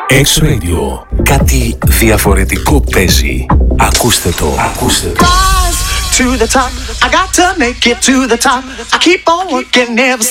X-Radio. Κάτι διαφορετικό παίζει. Ακούστε το. Ακούστε το. To the top, I got to make it to the top. I keep on working, never